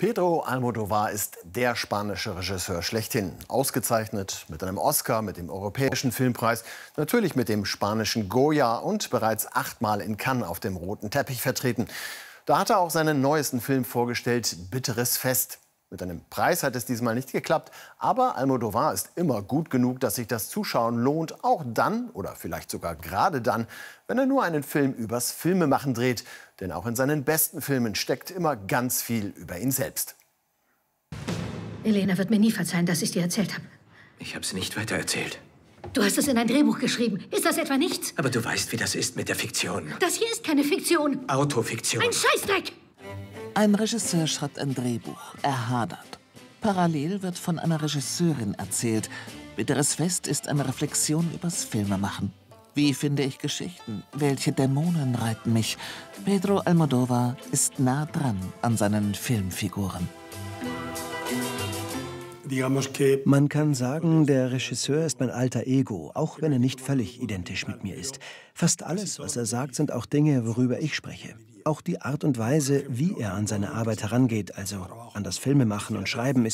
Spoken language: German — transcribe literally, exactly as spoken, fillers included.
Pedro Almodóvar ist der spanische Regisseur schlechthin. Ausgezeichnet mit einem Oscar, mit dem Europäischen Filmpreis, natürlich mit dem spanischen Goya und bereits achtmal in Cannes auf dem roten Teppich vertreten. Da hat er auch seinen neuesten Film vorgestellt, Bitteres Fest. Mit einem Preis hat es diesmal nicht geklappt, aber Almodóvar ist immer gut genug, dass sich das Zuschauen lohnt, auch dann oder vielleicht sogar gerade dann, wenn er nur einen Film übers Filmemachen dreht. Denn auch in seinen besten Filmen steckt immer ganz viel über ihn selbst. Elena wird mir nie verzeihen, dass ich dir erzählt habe. Ich habe es nicht weitererzählt. Du hast es in ein Drehbuch geschrieben. Ist das etwa nichts? Aber du weißt, wie das ist mit der Fiktion. Das hier ist keine Fiktion. Autofiktion. Ein Scheißdreck! Ein Regisseur schreibt ein Drehbuch. Er hadert. Parallel wird von einer Regisseurin erzählt. Bitteres Fest ist eine Reflexion übers Filmemachen. Wie finde ich Geschichten? Welche Dämonen reiten mich? Pedro Almodóvar ist nah dran an seinen Filmfiguren. Man kann sagen, der Regisseur ist mein alter Ego, auch wenn er nicht völlig identisch mit mir ist. Fast alles, was er sagt, sind auch Dinge, worüber ich spreche. Auch die Art und Weise, wie er an seine Arbeit herangeht, also an das Filmemachen und Schreiben, ist